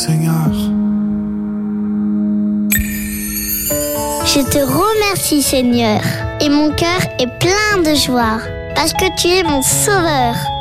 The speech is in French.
Seigneur. Je te remercie, Seigneur, et mon cœur est plein de joie, parce que tu es mon sauveur.